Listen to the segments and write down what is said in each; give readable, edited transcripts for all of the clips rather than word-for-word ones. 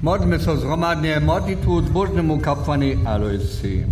Modlmy so zhromadnie modlitwu zbożnemu kapłani Alojsi.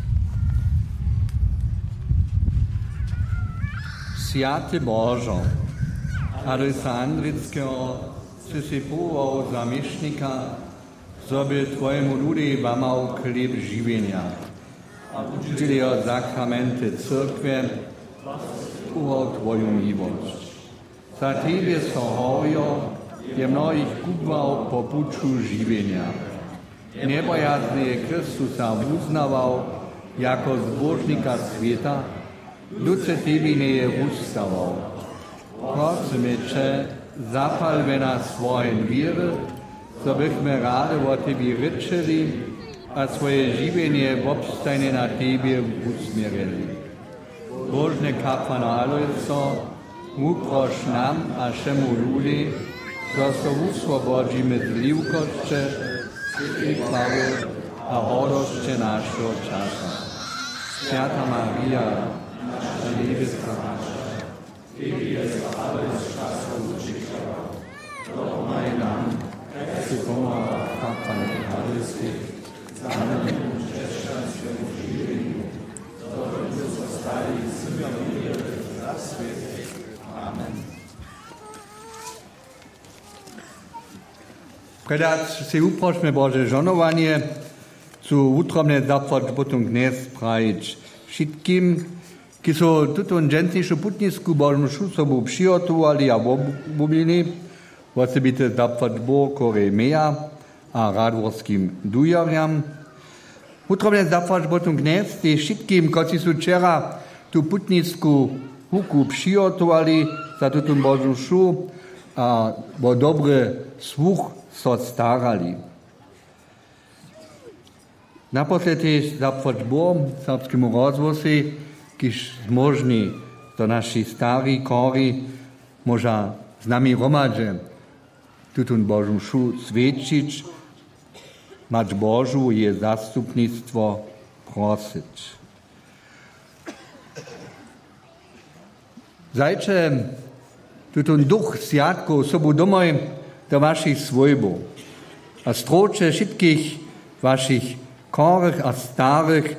Święty Bożo, Aleksandrickiego przysypuwał zamiesznika, żeby Twojemu ludu łamał chleb żywienia. Uczyli o sakramenty cyrkwie, uwał Twoją miłość. Za Tebie sohojo je mnohých kubwał po puczu żywienia. Niebojazny Chrystusa uznawał jako zbożnika świata, ludzie Tebie nie ustawał. Prosimy Cię, zapal w nas swoją wierę, co byśmy rady o Tebie ryczyli, a swoje żywienie w obstajnie na Tebie usmierili. Bożny kapłan Alojso, uproś nam a všemu ľudí, kto sa usvobodíme z livkosti i pravu a hordosti našeho časa. Święta Maria, nasza niebieska Matka, Tebe jest alles czasów życia. Dopomaj nam, jak Ty pomaga kapłan Alojsi, znamy chrześcijańskiemu żywieniu, zdobywcy zostali synami za świat. Amen. Predać si uprošme Bože žonovanie, sú utrobné zapłać potom dnes prajiť všetkým, ki sú túto dženstnejšiu putnickú Božnú sobu přihotovali a obubili, osobite zapłać Bokorej Meja a radvorským dujariam. Utrobné zapłać potom dnes tým všetkým, ktorí sú včera tú putnickú huku přihotovali za túto Božnú šu a bo dobre sluch so starali. Naposledy zapłać Bohu serbskému rozvosi, kiž zmožní do naši starí kori moža s nami romadže túto Božnú šu svedčiť, mať Božu je zastupníctvo prosiť. Zajče túto duch sviatkov sobu domoj do vašich svojbov a stroče všetkých vašich korých a starých.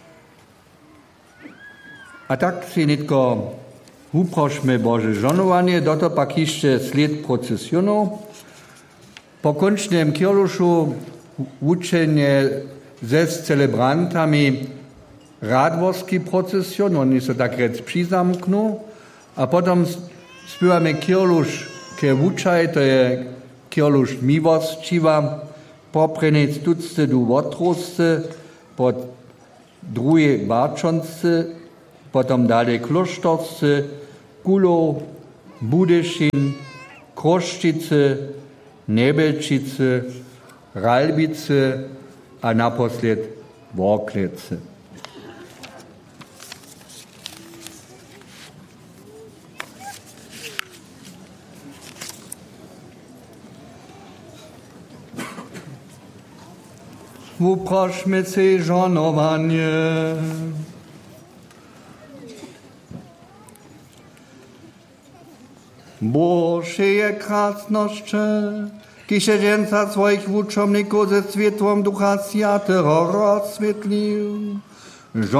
A tak si netko uprošme Bože žonovanie, doto pak ešte sled procesionov. Po končnom kirlušu učenie s celebrantami radvorský procesion, oni sa tak rec přizamknú, a potom spívame kirluš ke vučaj, to je kirluš mivosčiva, poprenec tuctedu votrosce, pod druhé barčonce, potom dále kloštorce, Kulov, Budešin, Kroštice, Nebelčice, Ralbice a naposled Vorklece. Uprošme si žonovanie. Bože je krásnošče, kiže dženca svojich vúčomníkov ze svietvom Ducha Sviatého rozsvetlil.